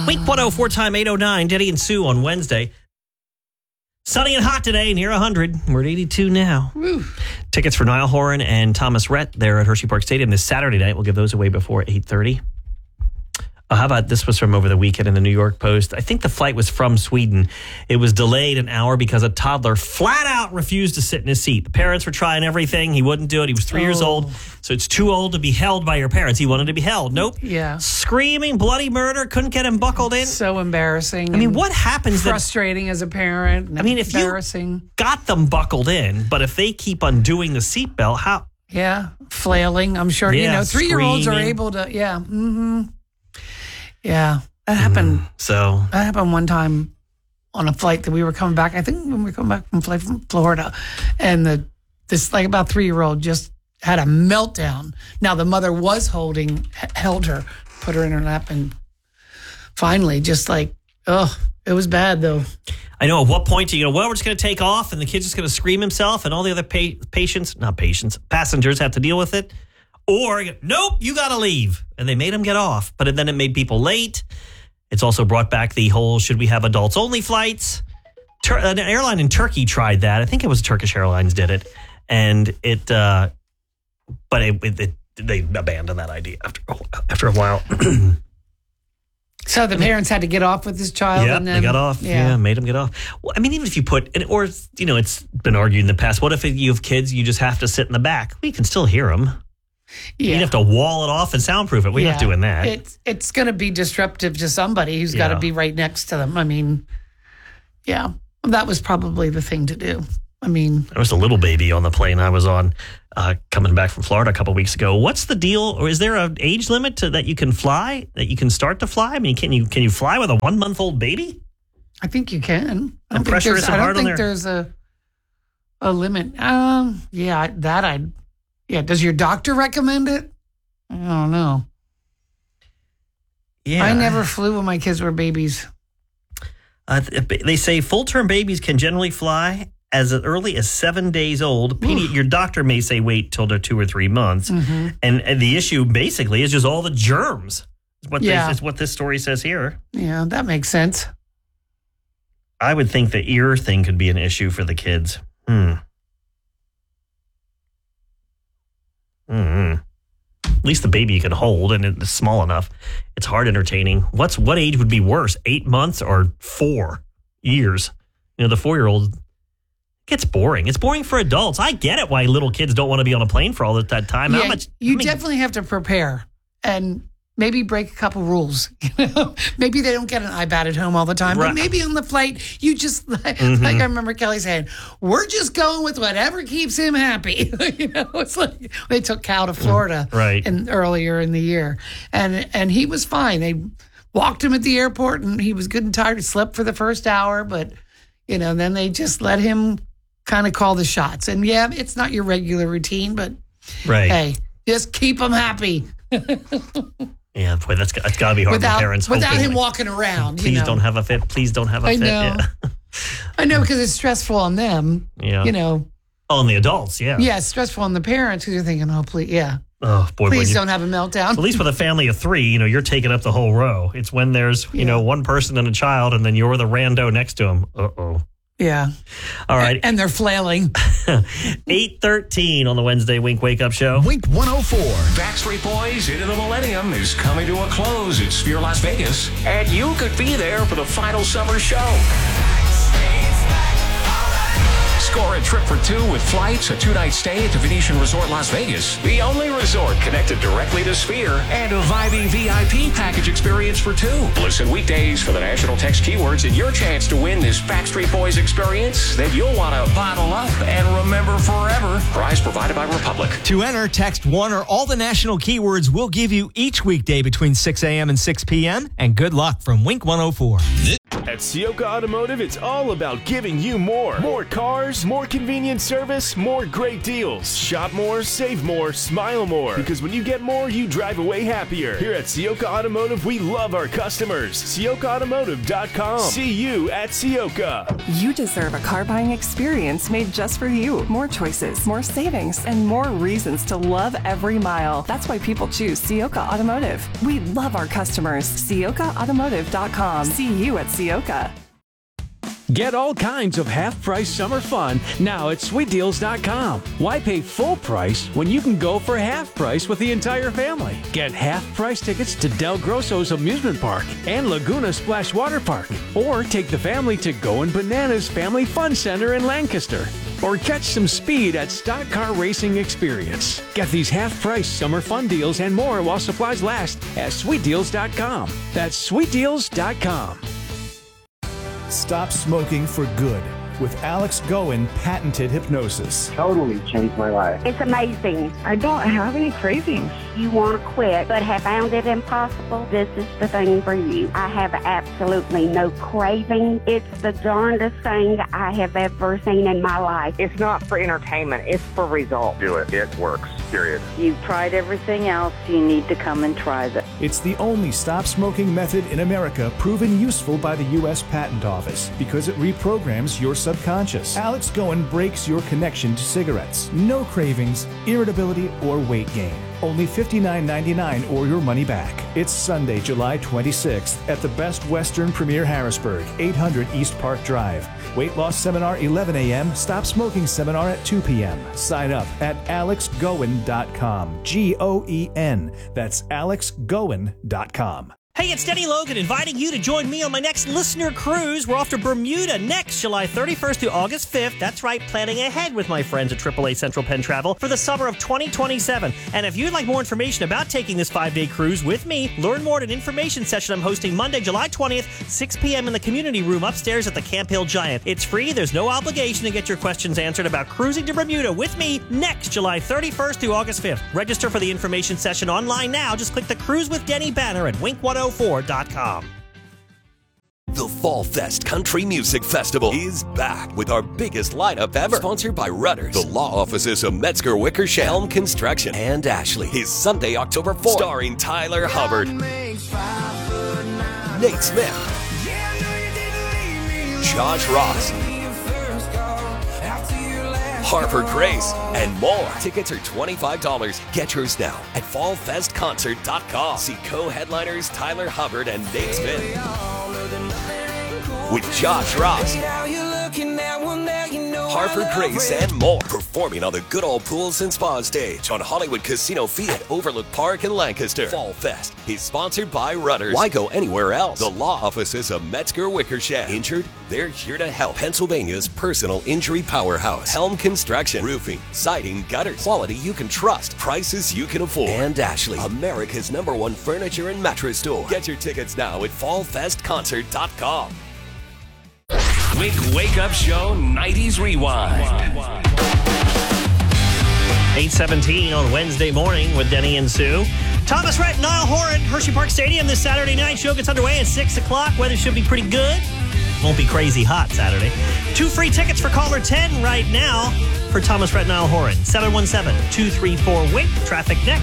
Week 104 time 8:09. Denny and Sue on Wednesday. Sunny and hot today, near 100. We're at 82 now. Woo. Tickets for Niall Horan and Thomas Rhett there at Hershey Park Stadium this Saturday night. We'll give those away before 8:30. How about this was from over the weekend in the New York Post. I think the flight was from Sweden. It was delayed an hour because a toddler flat out refused to sit in his seat. The parents were trying everything. He wouldn't do it. He was 3 years old. So it's too old to be held by your parents. He wanted to be held. Nope. Yeah. Screaming, bloody murder. Couldn't get him buckled in. So embarrassing. I mean, what happens? Frustrating as a parent. I mean, if you got them buckled in, but if they keep undoing the seatbelt, how? Yeah. Flailing. I'm sure, Yeah, 3-year-olds are screaming. able to, yeah. Mm-hmm. Yeah, that happened. That happened one time on a flight that we were coming back. I think when we were coming back from flight from Florida, and this about 3-year-old just had a meltdown. Now the mother was held her, put her in her lap, and finally, just it was bad though. I know. At what point do you go, well, we're just going to take off, and the kid's just going to scream himself, and all the other passengers have to deal with it. Or, nope, you got to leave. And they made him get off. But then it made people late. It's also brought back the whole, should we have adults-only flights? An airline in Turkey tried that. I think it was Turkish Airlines did it. And they abandoned that idea after a while. So the parents had to get off with this child? Yeah, they got off. Yeah, made them get off. Well, I mean, even if you it's been argued in the past, what if you have kids, you just have to sit in the back? We can still hear them. Yeah. You'd have to wall it off and soundproof it. We're not doing that. It's going to be disruptive to somebody who's got to be right next to them. I mean, yeah, that was probably the thing to do. I mean, there was a little baby on the plane I was on coming back from Florida a couple of weeks ago. What's the deal? Or is there an age limit that you can fly, that you can start to fly? I mean, can you fly with a 1-month-old baby? I think you can. I don't think there's a limit. Yeah, does your doctor recommend it? I don't know. Yeah. I never flew when my kids were babies. They say full-term babies can generally fly as early as 7 days old. Your doctor may say wait till they're 2 or 3 months. Mm-hmm. And the issue basically is just all the germs. Is what this story says here. Yeah, that makes sense. I would think the ear thing could be an issue for the kids. Mm-hmm. At least the baby you can hold, and it's small enough. It's hard entertaining. What age would be worse, 8 months or 4 years? The 4-year-old gets boring. It's boring for adults. I get it why little kids don't want to be on a plane for all that time. Yeah, definitely have to prepare and maybe break a couple rules. Maybe they don't get an iPad at home all the time, but maybe on the flight, you just, like I remember Kelly saying, we're just going with whatever keeps him happy. It's like they took Cal to Florida earlier in the year, and he was fine. They walked him at the airport, and he was good and tired. He slept for the first hour, but, then they just let him kind of call the shots. And, yeah, it's not your regular routine, but, hey, just keep him happy. Yeah, boy, that's got to be hard for parents. Without him walking around. Please don't have a fit. Please don't have a fit. Yeah. I know, because it's stressful on them. Yeah. On the adults, yeah. Yeah, it's stressful on the parents, because you're thinking, oh, please, yeah. Oh, boy. Please don't have a meltdown. At least with a family of 3, you're taking up the whole row. It's when there's, one person and a child, and then you're the rando next to him. Uh-oh. Yeah. All right. And they're flailing. 8:13 on the Wednesday Wink Wake Up Show. Wink 104. Backstreet Boys Into the Millennium is coming to a close at Sphere Las Vegas, and you could be there for the final summer show. Score a trip for 2 with flights, a 2-night stay at the Venetian Resort Las Vegas, the only resort connected directly to Sphere, and a vibing VIP package experience for 2. Listen weekdays for the national text keywords and your chance to win this Backstreet Boys experience that you'll want to bottle up and remember forever. Prize provided by Republic. To enter, text 1 or all the national keywords we'll give you each weekday between 6 a.m. and 6 p.m. And good luck from Wink 104. At Sioka Automotive, it's all about giving you more. More cars, more convenient service, more great deals. Shop more, save more, smile more. Because when you get more, you drive away happier. Here at Sioka Automotive, we love our customers. SiokaAutomotive.com. See you at Sioka. You deserve a car buying experience made just for you. More choices, more savings, and more reasons to love every mile. That's why people choose Sioka Automotive. We love our customers. SiokaAutomotive.com. See you at Sioka. Get all kinds of half-price summer fun now at SweetDeals.com. Why pay full price when you can go for half price with the entire family? Get half-price tickets to Del Grosso's Amusement Park and Laguna Splash Water Park. Or take the family to Goin' Bananas Family Fun Center in Lancaster. Or catch some speed at Stock Car Racing Experience. Get these half-price summer fun deals and more while supplies last at SweetDeals.com. That's SweetDeals.com. Stop smoking for good with Alex Goen patented hypnosis. Totally changed my life. It's amazing. I don't have any cravings. You want to quit but have found it impossible? This is the thing for you. I have absolutely no craving. It's the darndest thing I have ever seen in my life. It's not for entertainment. It's for results. Do it. It works. Period. You've tried everything else. You need to come and try this. It's the only stop smoking method in America proven useful by the U.S. Patent Office because it reprograms your subconscious. Alex Goen breaks your connection to cigarettes. No cravings, irritability, or weight gain. Only $59.99 or your money back. It's Sunday, July 26th at the Best Western Premier Harrisburg, 800 East Park Drive. Weight loss seminar 11 a.m. Stop smoking seminar at 2 p.m. Sign up at alexgoen.com. Goen. That's alexgoen.com. Hey, it's Denny Logan inviting you to join me on my next listener cruise. We're off to Bermuda next July 31st to August 5th. That's right, planning ahead with my friends at AAA Central Penn Travel for the summer of 2027. And if you'd like more information about taking this 5-day cruise with me, learn more at an information session I'm hosting Monday, July 20th, 6 p.m. in the community room upstairs at the Camp Hill Giant. It's free. There's no obligation to get your questions answered about cruising to Bermuda with me next July 31st to August 5th. Register for the information session online now. Just click the Cruise with Denny banner at Wink104.com. The Fall Fest Country Music Festival is back with our biggest lineup ever. Sponsored by Rudders, the law offices of Metzger Wickersham, Helm Construction, and Ashley. Is Sunday, October 4th. Starring Tyler Hubbard, Nate Smith, Josh Ross, Harper Grace, and more. Tickets are $25. Get yours now at fallfestconcert.com. See co-headliners Tyler Hubbard and Nate Smith with Josh Ross, Harper Grace, and more. Performing on the Good Old Pools and Spa stage on Hollywood Casino Field at Overlook Park in Lancaster. Fall Fest is sponsored by Rudders. Why go anywhere else? The law offices of Metzger Wickersham. Injured? They're here to help. Pennsylvania's personal injury powerhouse. Helm Construction. Roofing, siding, gutters. Quality you can trust. Prices you can afford. And Ashley, America's #1 furniture and mattress store. Get your tickets now at fallfestconcert.com. Wake Up Show 90s Rewind. 8:17 on Wednesday morning with Denny and Sue. Thomas Rhett, Niall Horan, Hershey Park Stadium this Saturday night. Show gets underway at 6 o'clock. Weather should be pretty good. Won't be crazy hot Saturday. 2 free tickets for caller 10 right now for Thomas Rhett, Niall Horan. 717-234-WINK. Traffic next.